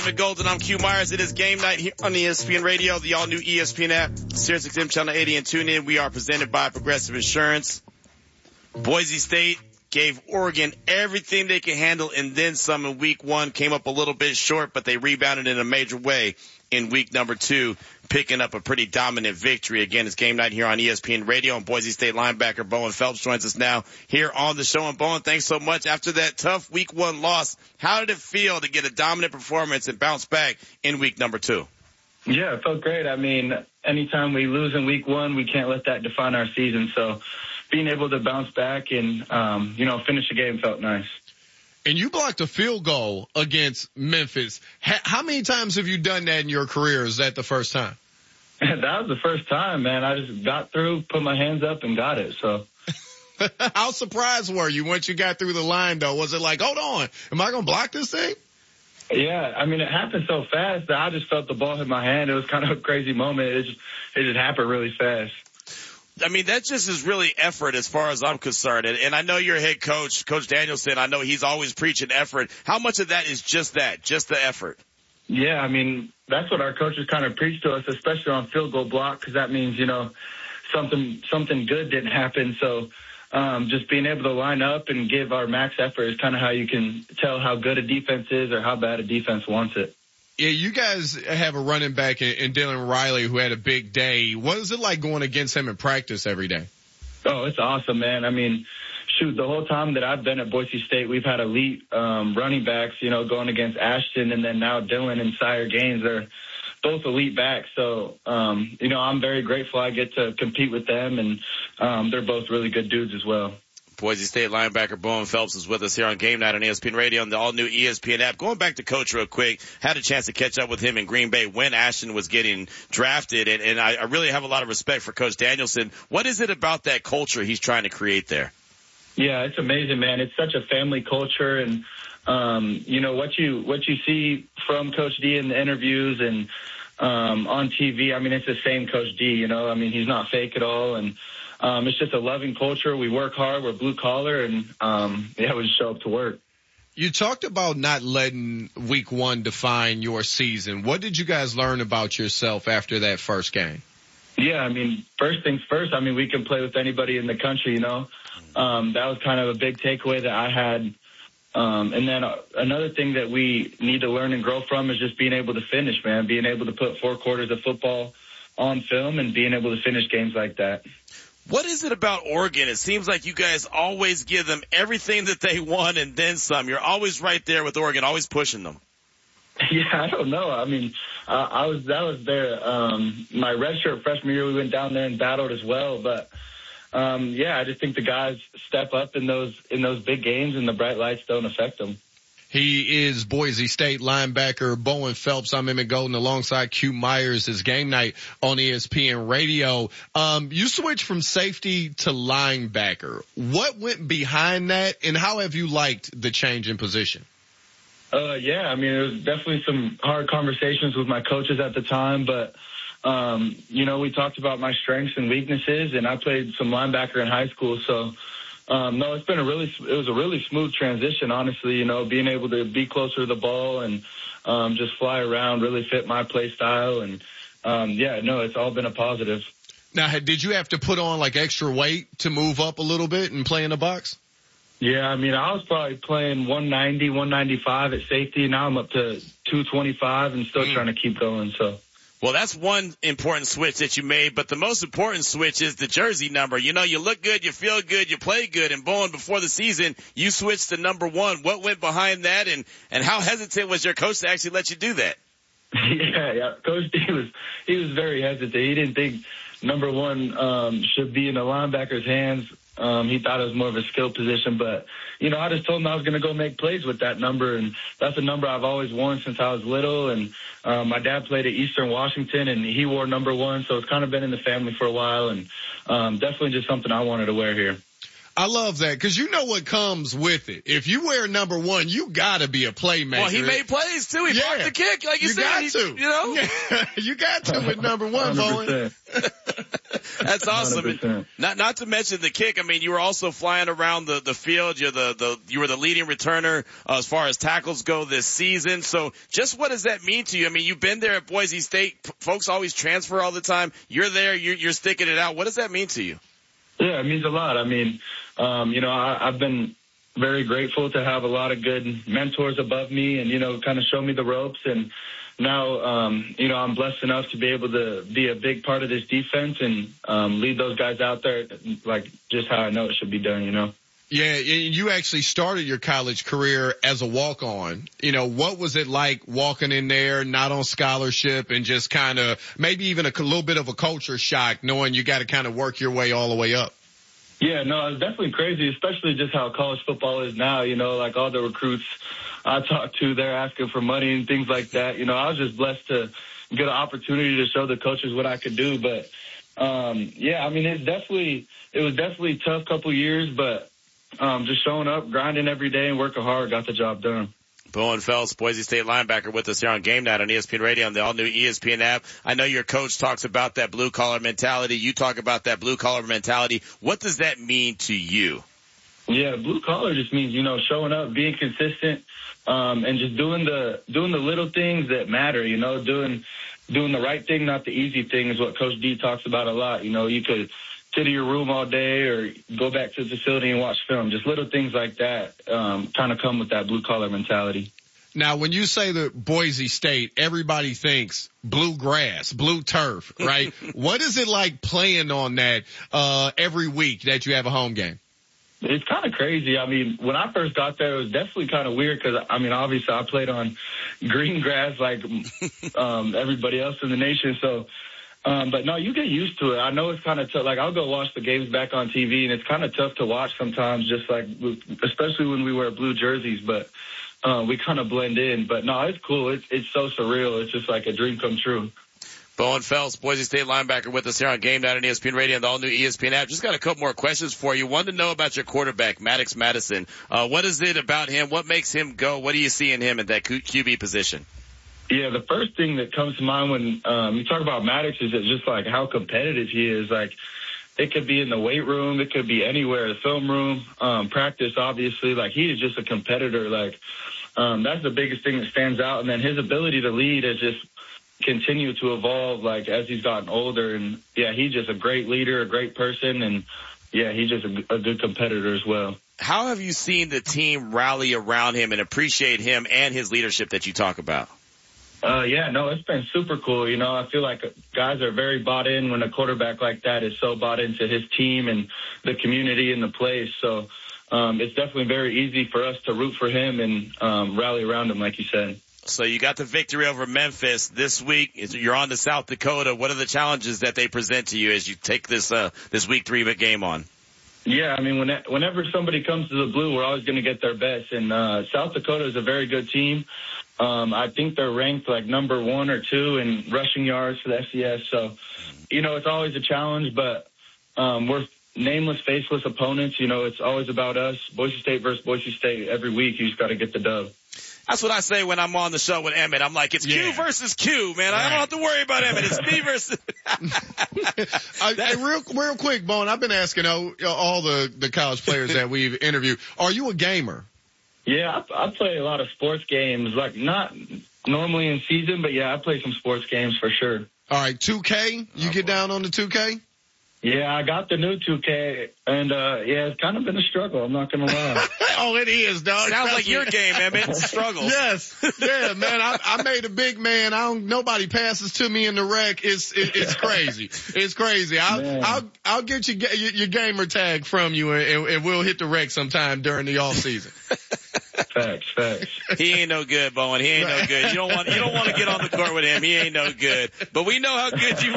Golden, I'm Q Myers. It is game night here on ESPN Radio, the all-new ESPN app, SiriusXM Channel 80, and tune in. We are presented by Progressive Insurance. Boise State gave Oregon everything they could handle and then some in week one. Came up a little bit short, but they rebounded in a major way in week number 2, picking up a pretty dominant victory. Again, it's game night here on ESPN Radio, and Boise State linebacker Bowen Phelps joins us now here on the show. And Bowen, thanks so much. After that tough week 1 loss, how did it feel to get a dominant performance and bounce back in week number 2? Yeah, it felt great. I mean, anytime we lose in week 1, we can't let that define our season. So being able to bounce back and, finish the game felt nice. And you blocked a field goal against Memphis. How many times have you done that in your career? Is that the first time? That was the first time, man. I just got through, put my hands up, and got it. So, how surprised were you once you got through the line, though? Was it like, hold on, am I going to block this thing? Yeah, I mean, it happened so fast that I just felt the ball hit my hand. It was kind of a crazy moment. It just happened really fast. I mean, that just is really effort as far as I'm concerned. And I know your head coach, Coach Danielson, I know he's always preaching effort. How much of that is just that, just the effort? Yeah, I mean, that's what our coaches kind of preach to us, especially on field goal block, because that means, something good didn't happen. So just being able to line up and give our max effort is kind of how you can tell how good a defense is or how bad a defense wants it. Yeah, you guys have a running back in Dylan Riley who had a big day. What is it like going against him in practice every day? Oh, it's awesome, man. I mean, shoot, the whole time that I've been at Boise State, we've had elite running backs, going against Ashton and then now Dylan and Sire Gaines. They're both elite backs. So, I'm very grateful I get to compete with them, and they're both really good dudes as well. Boise State linebacker Bowen Phelps is with us here on Game Night on ESPN Radio and the all-new ESPN app. Going back to Coach real quick, had a chance to catch up with him in Green Bay when Ashton was getting drafted, and I really have a lot of respect for Coach Danielson. What is it about that culture he's trying to create there? Yeah, it's amazing, man. It's such a family culture, and what you see from Coach D in the interviews and on TV. I mean, it's the same Coach D. I mean, he's not fake at all, and it's just a loving culture. We work hard. We're blue collar, and we just show up to work. You talked about not letting week 1 define your season. What did you guys learn about yourself after that first game? Yeah, I mean, first things first. I mean, we can play with anybody in the country. That was kind of a big takeaway that I had. And then another thing that we need to learn and grow from is just being able to finish, man. Being able to put 4 quarters of football on film and being able to finish games like that. What is it about Oregon? It seems like you guys always give them everything that they want and then some. You're always right there with Oregon, always pushing them. Yeah, I don't know. I mean, that was there. My redshirt freshman year, we went down there and battled as well. But I just think the guys step up in those big games, and the bright lights don't affect them. He is Boise State linebacker Bowen Phelps. I'm Emmett Golden alongside Q Myers. It's Game Night on ESPN Radio. You switched from safety to linebacker. What went behind that, and how have you liked the change in position? I mean, it was definitely some hard conversations with my coaches at the time, but we talked about my strengths and weaknesses, and I played some linebacker in high school, so it was a really smooth transition, honestly, being able to be closer to the ball and just fly around really fit my play style. And, it's all been a positive. Now, did you have to put on like extra weight to move up a little bit and play in the box? Yeah, I mean, I was probably playing 190, 195 at safety. Now I'm up to 225 and still trying to keep going, so. Well, that's one important switch that you made, but the most important switch is the jersey number. You look good, you feel good, you play good, and Bowen, before the season, you switched to number 1. What went behind that, and how hesitant was your coach to actually let you do that? Yeah, Coach D he was very hesitant. He didn't think number 1 should be in a linebacker's hands. He thought it was more of a skill position, but, I just told him I was going to go make plays with that number, and that's a number I've always worn since I was little, and my dad played at Eastern Washington, and he wore number 1, so it's kind of been in the family for a while, and definitely just something I wanted to wear here. I love that because you know what comes with it. If you wear number 1, you got to be a playmaker. Well, he made plays, too. He blocked the kick, like you said. Got to. You know? You got to with number 1, Bowen. That's awesome. 100%. Not to mention the kick. I mean, you were also flying around the field. You were the leading returner as far as tackles go this season. So just what does that mean to you? I mean, you've been there at Boise State. Folks always transfer all the time. You're there. You're sticking it out. What does that mean to you? Yeah, it means a lot. I mean, I've been very grateful to have a lot of good mentors above me and, kind of show me the ropes. And now, I'm blessed enough to be able to be a big part of this defense and lead those guys out there like just how I know it should be done, Yeah, you actually started your college career as a walk-on. What was it like walking in there, not on scholarship, and just kind of maybe even a little bit of a culture shock knowing you got to kind of work your way all the way up? Yeah, no, it's definitely crazy, especially just how college football is now, like all the recruits I talk to, they're asking for money and things like that. I was just blessed to get an opportunity to show the coaches what I could do. But, it was definitely a tough couple years, but just showing up, grinding every day and working hard, got the job done. Bowen Phelps, Boise State linebacker, with us here on Game Night on ESPN Radio and the all-new ESPN app. I know your coach talks about that blue-collar mentality. You talk about that blue-collar mentality. What does that mean to you? Yeah, blue-collar just means, showing up, being consistent, and just doing the little things that matter, doing the right thing, not the easy thing is what Coach D talks about a lot. You could sit in your room all day or go back to the facility and watch film. Just little things like that kind of come with that blue-collar mentality. Now, when you say the Boise State, everybody thinks blue grass, blue turf, right? What is it like playing on that every week that you have a home game? It's kind of crazy. I mean, when I first got there, it was definitely kind of weird because, obviously I played on green grass like everybody else in the nation. So, but no, you get used to it. I know it's kind of tough. Like, I'll go watch the games back on TV, and it's kind of tough to watch sometimes, just like, especially when we wear blue jerseys, but we kind of blend in. But no, it's cool. It's so surreal. It's just like a dream come true. Bowen Phelps, Boise State linebacker, with us here on Game Night on ESPN Radio and the all-new ESPN app. Just got a couple more questions for you. Wanted to know about your quarterback, Maddox Madison. What is it about him? What makes him go? What do you see in him at that QB position? Yeah, the first thing that comes to mind when you talk about Maddox is just like how competitive he is. Like, it could be in the weight room, it could be anywhere, the film room, practice, obviously. Like, he is just a competitor. Like, that's the biggest thing that stands out. And then his ability to lead has just continued to evolve, like, as he's gotten older. And yeah, he's just a great leader, a great person, and yeah, he's just a good competitor as well. How have you seen the team rally around him and appreciate him and his leadership that you talk about? It's been super cool. I feel like guys are very bought in when a quarterback like that is so bought into his team and the community and the place. So it's definitely very easy for us to root for him and rally around him, like you said. So you got the victory over Memphis this week. You're on to South Dakota. What are the challenges that they present to you as you take this week 3 game on? Yeah, I mean, whenever somebody comes to the Blue, we're always going to get their best. And South Dakota is a very good team. I think they're ranked like number 1 or 2 in rushing yards for the FCS. So, it's always a challenge, but we're nameless, faceless opponents. It's always about us. Boise State versus Boise State every week. You just got to get the dub. That's what I say when I'm on the show with Emmett. I'm like, it's Q versus Q, man. Right. I don't have to worry about Emmett. It's me versus. Hey, real quick, Bone. I've been asking all the college players that we've interviewed. Are you a gamer? Yeah, I play a lot of sports games. Like, not normally in season, but yeah, I play some sports games for sure. All right, 2K. You get down on the 2K? Yeah, I got the new 2K, and it's kind of been a struggle. I'm not gonna lie. Oh, it is, dog. Sounds like your game, Emmett. Struggle. Yes, yeah, man. I made a big man. Nobody passes to me in the rec. It's crazy. It's crazy. I'll get your gamer tag from you, and we'll hit the rec sometime during the off season. Facts. He ain't no good, Bowen. He ain't no good. You don't want to get on the court with him. He ain't no good. But we know how good you